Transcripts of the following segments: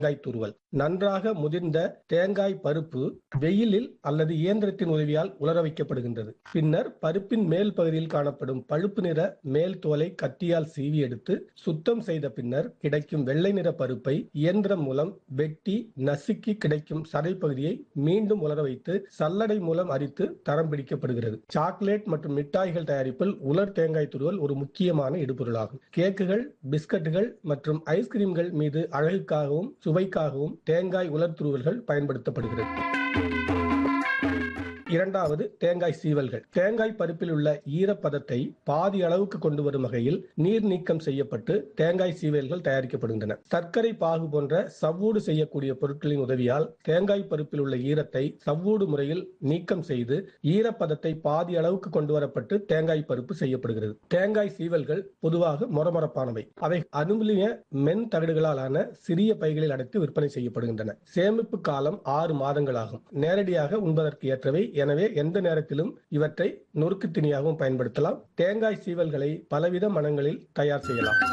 தேங்காய் துருவல். நன்றாக முதிர்ந்த தேங்காய் பருப்பு வெயிலில் அல்லது இயந்திரத்தின் உதவியால் உலர வைக்கப்படுகின்றது. பின்னர் பருப்பின் மேல் பகுதியில் காணப்படும் பழுப்பு நிற மேல் தோலை கத்தியால் சீவி எடுத்து சுத்தம் செய்த பின்னர் கிடைக்கும் வெள்ளை நிற பருப்பை இயந்திரம் மூலம் வெட்டி நசுக்கி கிடைக்கும் சதை பகுதியை மீண்டும் உலர வைத்து சல்லடை மூலம் அரித்து தரம் பிடிக்கப்படுகிறது. சாக்லேட் மற்றும் மிட்டாய்கள் தயாரிப்பில் உலர் தேங்காய் துருவல் ஒரு முக்கியமான இடுபொருளாகும். கேக்குகள், பிஸ்கட்டுகள் மற்றும் ஐஸ்கிரீம்கள் மீது அழகுக்காகவும் சுவைக்காகவும் தேங்காய் உலர் துருவல்கள் பயன்படுத்தப்படுகிறது. இரண்டாவது, தேங்காய் சீவல்கள். தேங்காய் பருப்பில் உள்ள ஈரப்பதத்தை பாதி அளவுக்கு கொண்டு வரும் வகையில் நீர் நீக்கம் செய்யப்பட்டு தேங்காய் சீவல்கள் தயாரிக்கப்படுகின்றன. சர்க்கரை பாகு போன்ற சவ்வூடு செய்யக்கூடிய பொருட்களின் உதவியால் தேங்காய் பருப்பில் உள்ள ஈரத்தை சவ்வூடு முறையில் நீக்கம் செய்து ஈரப்பதத்தை பாதி அளவுக்கு கொண்டு வரப்பட்டு தேங்காய் பருப்பு செய்யப்படுகிறது. தேங்காய் சீவல்கள் பொதுவாக மொரமொரப்பானவை. அவை அலுமினிய மென் தகடுகளால் ஆன சிறிய பைகளில் அடைத்து விற்பனை செய்யப்படுகின்றன. சேமிப்பு காலம் 6 மாதங்கள் ஆகும். நேரடியாக உண்பதற்கு ஏற்றவை. எனவே எந்த நேரத்திலும் இவற்றை நொறுக்கு தீனியாகவும் பயன்படுத்தலாம். தேங்காய் சீவல்களை பலவித மணங்களில் தயார் செய்யலாம்.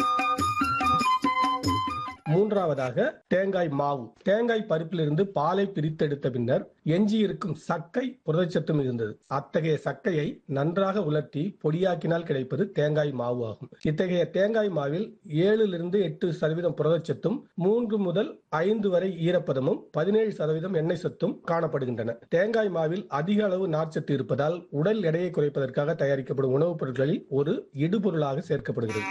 மூன்றாவதாக, தேங்காய் மாவு. தேங்காய் பருப்பிலிருந்து பாலை பிரித்தெடுத்த பின்னர் எஞ்சியிருக்கும் சக்கை புரதச்சத்து மிகுந்தது. அத்தகைய சக்கையை நன்றாக உலர்த்தி பொடியாக்கினால் கிடைப்பது தேங்காய் மாவு ஆகும். இத்தகைய தேங்காய் மாவில் 7-8% புரதச்சத்தும் 3 முதல் 5 வரை ஈரப்பதமும் 17% எண்ணெய் சத்தும் காணப்படுகின்றன. தேங்காய் மாவில் அதிக அளவு நார்ச்சத்து இருப்பதால் உடல் எடையை குறைப்பதற்காக தயாரிக்கப்படும் உணவுப் பொருட்களில் ஒரு இடுபொருளாக சேர்க்கப்படுகிறது.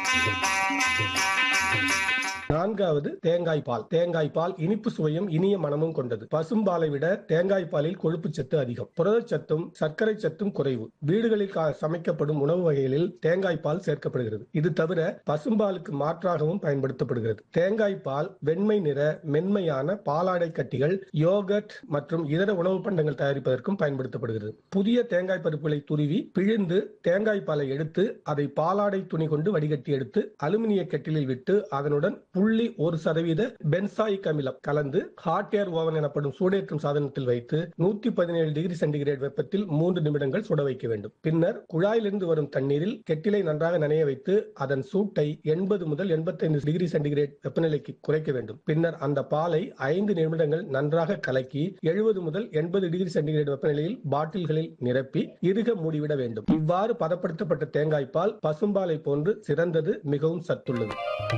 நான்காவது, தேங்காய் பால். தேங்காய் பால் இனிப்பு சுவையும் இனிய மனமும் கொண்டது. பசும்பாலை விட தேங்காய் பாலில் கொழுப்பு சத்து அதிகம். புரதச்சத்தும் சர்க்கரை சத்தும் குறைவு. வீடுகளில் சமைக்கப்படும் உணவு வகைகளில் தேங்காய் பால் சேர்க்கப்படுகிறது. இது தவிர பசும்பாலுக்கு மாற்றாகவும் பயன்படுத்தப்படுகிறது. தேங்காய் பால் வெண்மை நிற மென்மையான பாலாடை கட்டிகள், யோகர்ட் மற்றும் இதர உணவு பண்டங்கள் தயாரிப்பதற்கும் பயன்படுத்தப்படுகிறது. புதிய தேங்காய் பருப்புகளை துருவி பிழிந்து தேங்காய் பாலை எடுத்து அதை பாலாடை துணி கொண்டு வடிகட்டி எடுத்து அலுமினிய கெட்டிலில் விட்டு அதனுடன் 0.1% பென்சாயிக் அமிலம் கலந்து ஹாட் ஏர் ஓவன் எனப்படும் சூடேற்றும் சாதனத்தில் வைத்து 117 டிகிரி சென்டிகிரேட் வெப்பத்தில் 3 நிமிடங்கள் சுட வைக்க வேண்டும். பின்னர் குழாயிலிருந்து வரும் தண்ணீரில் கெட்டிலை நன்றாக நனைய வைத்து அதன் சூட்டை 80 முதல் 85 டிகிரி சென்டிகிரேட் வெப்பநிலைக்கு குறைக்க வேண்டும். பின்னர் அந்த பாலை 5 நிமிடங்கள் நன்றாக கலக்கி 70 முதல் 80 டிகிரி சென்டிகிரேட் வெப்பநிலையில் பாட்டில்களில் நிரப்பி இறுக மூடிவிட வேண்டும். இவ்வாறு பதப்படுத்தப்பட்ட தேங்காய் பால் பசும்பாலை போன்று சிறந்தது, மிகவும் சத்துள்ளது.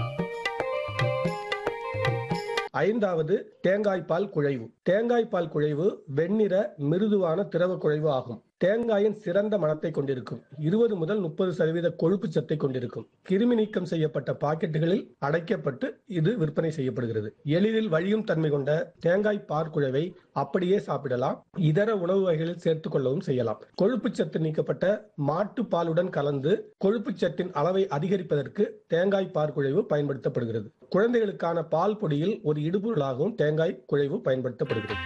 ஐந்தாவது, தேங்காய் பால் குழைவு. தேங்காய் பால் குழைவு வெண்ணிற மிருதுவான திரவ குழைவு ஆகும். தேங்காயின் சிறந்த மணத்தை கொண்டிருக்கும். 20 முதல் 30% கொழுப்பு சத்தை கொண்டிருக்கும். கிருமி நீக்கம் செய்யப்பட்ட பாக்கெட்டுகளில் அடைக்கப்பட்டு இது விற்பனை செய்யப்படுகிறது. எளிதில் வழியும் தன்மை கொண்ட தேங்காய் பால் குழைவை அப்படியே சாப்பிடலாம். இதர உணவு வகைகளில் சேர்த்துக் கொள்ளவும் செய்யலாம். கொழுப்பு சத்து நீக்கப்பட்ட மாட்டு பாலுடன் கலந்து கொழுப்பு சத்தின் அளவை அதிகரிப்பதற்கு தேங்காய் பால் குழைவு பயன்படுத்தப்படுகிறது. குழந்தைகளுக்கான பால் பொடியில் ஒரு இடுபொருளாகவும் தேங்காய் குழைவு பயன்படுத்தப்படுகிறது.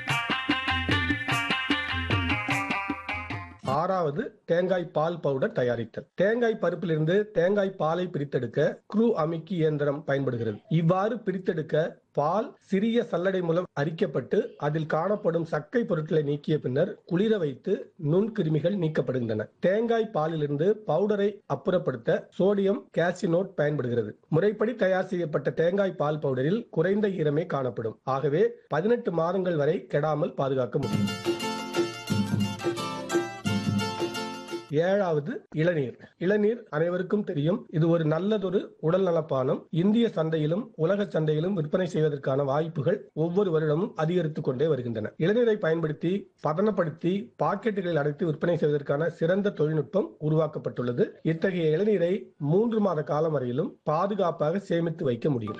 ஆறாவது, தேங்காய் பால் பவுடர் தயாரித்தல். தேங்காய் பருப்பிலிருந்து தேங்காய் பாலை பிரித்தெடுக்க க்ரூ அமுக்கி இயந்திரம் பயன்படுகிறது. இவ்வாறு பிரித்தெடுக்க பால் சிறிய சல்லடை மூலம் அரிக்கப்பட்டு அதில் காணப்படும் சக்கை பொருட்களை நீக்கிய பின்னர் குளிர வைத்து நுண்கிருமிகள் நீக்கப்படுகின்றன. தேங்காய் பாலிலிருந்து பவுடரை அப்புறப்படுத்த சோடியம் காசினோட் பயன்படுகிறது. முறைப்படி தயார் செய்யப்பட்ட தேங்காய் பால் பவுடரில் குறைந்த ஈரமே காணப்படும். ஆகவே 18 மாதங்கள் வரை கெடாமல் பாதுகாக்க முடியும். ஏழாவது, இளநீர். இளநீர் அனைவருக்கும் தெரியும். இது ஒரு நல்லதொரு உடல் நலப்பானம். இந்திய சந்தையிலும் உலக சந்தையிலும் விற்பனை செய்வதற்கான வாய்ப்புகள் ஒவ்வொரு வருடமும் அதிகரித்துக் கொண்டே வருகின்றன. இளநீரை பயன்படுத்தி பதனப்படுத்தி பாக்கெட்டுகளில் அடைத்து விற்பனை செய்வதற்கான சிறந்த தொழில்நுட்பம் உருவாக்கப்பட்டுள்ளது. இத்தகைய இளநீரை 3 மாத காலம் வரையிலும் பாதுகாப்பாக சேமித்து வைக்க முடியும்.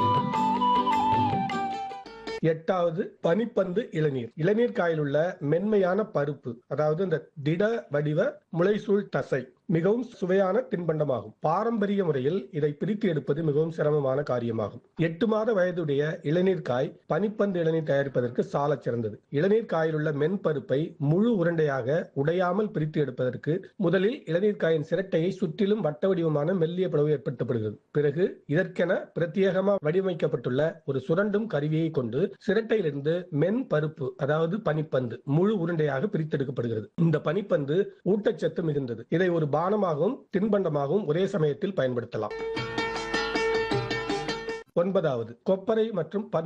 எட்டாவது, பனிப்பந்து இளநீர். இளநீர் காயில் உள்ள மென்மையான பருப்பு, அதாவது இந்த திட வடிவ முளைசூழ் தசை மிகவும் சுவையான தின்பண்டமாகும். பாரம்பரிய முறையில் இதை பிரித்து எடுப்பது மிகவும் சிரமமான காரியமாகும். 8 மாத வயதுடைய இளநீர் காய் பனிப்பந்து இளநீர் தயாரிப்பதற்கு சால சிறந்தது. இளநீர் காயில் உள்ள மென்பருப்பை முழு உருண்டையாக உடையாமல் பிரித்து எடுப்பதற்கு முதலில் இளநீர் காயின் சிரட்டையை சுற்றிலும் வட்ட வடிவமான மெல்லிய பிளவு ஏற்படுத்தப்படுகிறது. பிறகு இதற்கென பிரத்யேகமாக வடிவமைக்கப்பட்டுள்ள ஒரு சுரண்டும் கருவியை கொண்டு சிரட்டையிலிருந்து மென் பருப்பு, அதாவது பனிப்பந்து முழு உருண்டையாக பிரித்தெடுக்கப்படுகிறது. இந்த பனிப்பந்து ஊட்டச்சத்து மிகுந்தது. இதை ஒரு பானமாகவும் தின்பண்டமாகவும் ஒரே சமயத்தில் பயன்படுத்தலாம். 9வது, கொப்பரை மற்றும்